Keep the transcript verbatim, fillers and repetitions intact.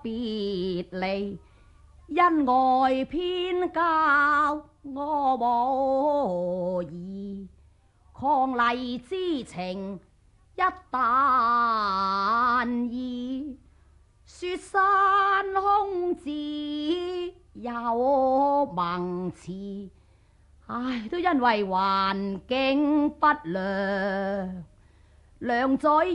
別離，恩愛偏交我無疑，伉儷之情一旦移，雪山空自有萌詞。唉，都因為環境不良，良在